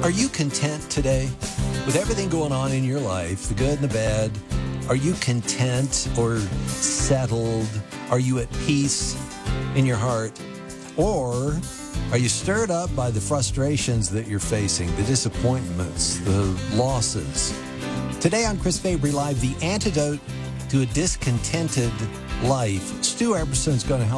Are you content today with everything going on in your life, the good and the bad? Are you content or settled? Are you at peace in your heart? Or are you stirred up by the frustrations that you're facing, the disappointments, the losses? Today on Chris Fabry Live, the antidote to a discontented life. Stu Eberson's going to help